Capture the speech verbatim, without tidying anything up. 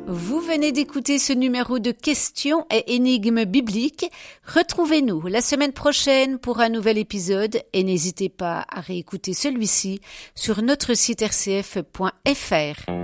Vous venez d'écouter ce numéro de questions et énigmes bibliques. Retrouvez-nous la semaine prochaine pour un nouvel épisode et n'hésitez pas à réécouter celui-ci sur notre site r c f point f r.